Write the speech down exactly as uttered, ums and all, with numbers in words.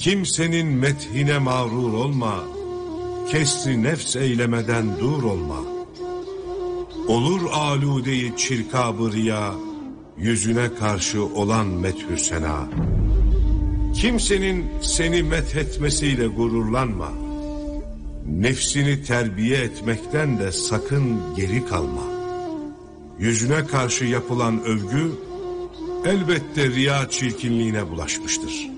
Kimsenin methine mağrur olma, kesri nefs eylemeden dur olma. Olur aludeyi çirkab-ı riya, yüzüne karşı olan methü sena. Kimsenin seni methetmesiyle gururlanma. Nefsini terbiye etmekten de sakın geri kalma. Yüzüne karşı yapılan övgü elbette riya çirkinliğine bulaşmıştır.